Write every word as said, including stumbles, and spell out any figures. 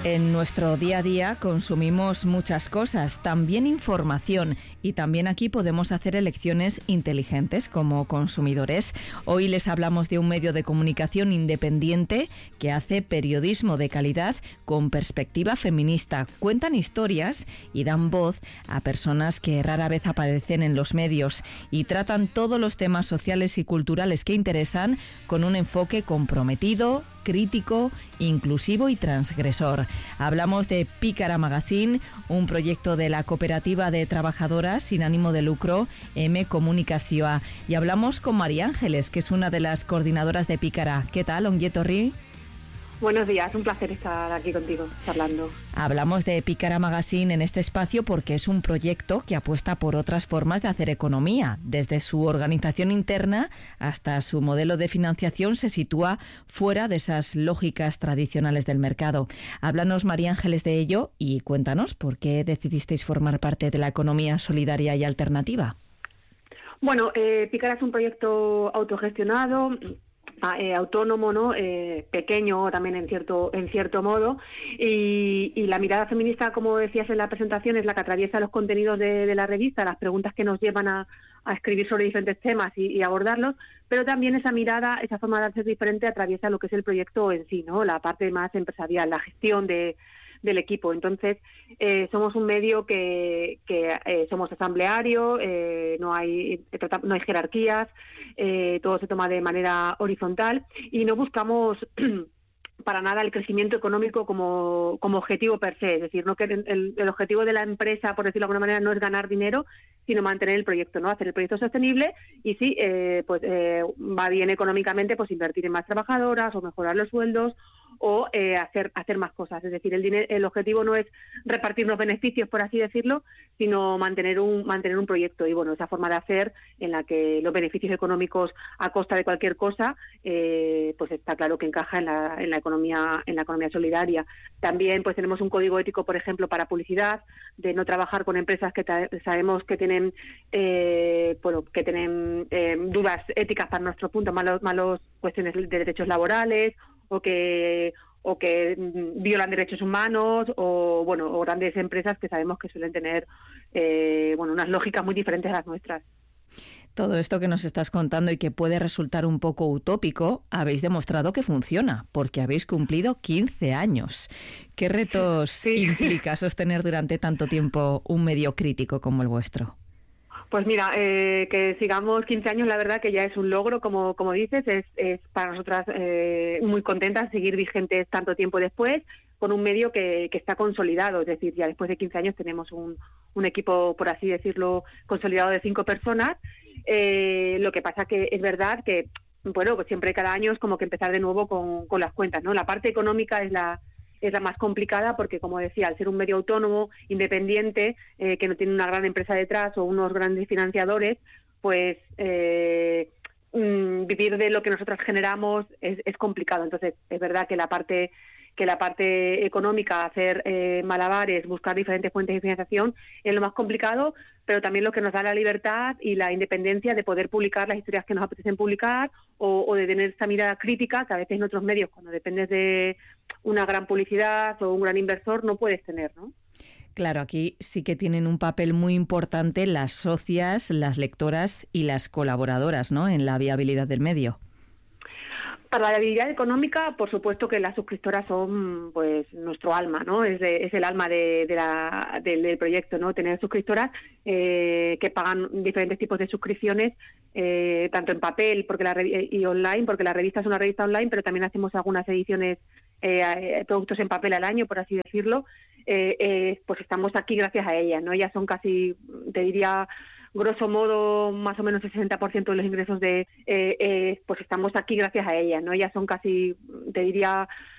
En nuestro día a día consumimos muchas cosas, también información, y también aquí podemos hacer elecciones inteligentes como consumidores. Hoy les hablamos de un medio de comunicación independiente que hace periodismo de calidad con perspectiva feminista. Cuentan historias y dan voz a personas que rara vez aparecen en los medios y tratan todos los temas sociales y culturales que interesan con un enfoque comprometido, crítico, inclusivo y transgresor. Hablamos de Pícara Magazine, un proyecto de la cooperativa de trabajadoras sin ánimo de lucro M Comunicación. Y hablamos con María Ángeles, que es una de las coordinadoras de Pícara. ¿Qué tal, Ongi etorri? Buenos días, un placer estar aquí contigo, charlando. Hablamos de Pícara Magazine en este espacio porque es un proyecto que apuesta por otras formas de hacer economía. Desde su organización interna hasta su modelo de financiación se sitúa fuera de esas lógicas tradicionales del mercado. Háblanos, María Ángeles, de ello y cuéntanos por qué decidisteis formar parte de la economía solidaria y alternativa. Bueno, eh, Pícara es un proyecto autogestionado, Eh, autónomo, ¿no? Eh, pequeño también en cierto en cierto modo, y, y la mirada feminista, como decías en la presentación, es la que atraviesa los contenidos de, de la revista, las preguntas que nos llevan a, a escribir sobre diferentes temas y, y abordarlos, pero también esa mirada, esa forma de ser diferente atraviesa lo que es el proyecto en sí, ¿no? La parte más empresarial, la gestión de del equipo. Entonces, eh, somos un medio que, que eh, somos asambleario, eh, no hay no hay jerarquías, eh, todo se toma de manera horizontal y no buscamos para nada el crecimiento económico como, como objetivo per se. Es decir, no que el, el objetivo de la empresa, por decirlo de alguna manera, no es ganar dinero, sino mantener el proyecto, ¿no? Hacer el proyecto sostenible y si eh, pues eh, va bien económicamente, pues invertir en más trabajadoras o mejorar los sueldos o eh, hacer hacer más cosas. Es decir, el dinero, el objetivo no es repartir los beneficios, por así decirlo, sino mantener un mantener un proyecto. Y bueno, esa forma de hacer en la que los beneficios económicos a costa de cualquier cosa, eh, pues está claro que encaja en la en la economía en la economía solidaria. También pues tenemos un código ético, por ejemplo, para publicidad, de no trabajar con empresas que ta- sabemos que tienen eh, bueno, que tienen eh, dudas éticas para nuestro punto, malos malos cuestiones de derechos laborales, o que o que violan derechos humanos, o bueno, o grandes empresas que sabemos que suelen tener eh, bueno, unas lógicas muy diferentes a las nuestras. Todo esto que nos estás contando y que puede resultar un poco utópico, habéis demostrado que funciona, porque habéis cumplido quince años. ¿Qué retos sí. implica sostener durante tanto tiempo un medio crítico como el vuestro? Pues mira, eh, que sigamos quince años, la verdad que ya es un logro, como como dices, es, es para nosotras eh, muy contentas seguir vigentes tanto tiempo después, con un medio que, que está consolidado. Es decir, ya después de quince años tenemos un, un equipo, por así decirlo, consolidado de cinco personas. Eh, lo que pasa que es verdad que, bueno, pues siempre cada año es como que empezar de nuevo con, con las cuentas, ¿no? La parte económica es la es la más complicada porque, como decía, al ser un medio autónomo, independiente, eh, que no tiene una gran empresa detrás o unos grandes financiadores, pues eh, mmm, vivir de lo que nosotras generamos es, es complicado. Entonces, es verdad que la parte que la parte económica, hacer eh, malabares, buscar diferentes fuentes de financiación, es lo más complicado, pero también lo que nos da la libertad y la independencia de poder publicar las historias que nos apetecen publicar o, o de tener esta mirada crítica que a veces en otros medios, cuando dependes de una gran publicidad o un gran inversor, no puedes tener, ¿no? Claro, aquí sí que tienen un papel muy importante las socias, las lectoras y las colaboradoras, ¿no?, en la viabilidad del medio. Para la viabilidad económica, por supuesto que las suscriptoras son, pues, nuestro alma, ¿no? Es, de, es el alma de, de la, de, del proyecto, ¿no? Tener suscriptoras eh, que pagan diferentes tipos de suscripciones, eh, tanto en papel porque la y online, porque la revista es una revista online, pero también hacemos algunas ediciones, eh, productos en papel al año, por así decirlo. Eh, eh, pues estamos aquí gracias a ellas, ¿no? Ellas son casi, te diría, grosso modo, más o menos el sesenta por ciento de los ingresos de, eh, eh, pues estamos aquí gracias a ellas, ¿no? Ellas son casi, te diría,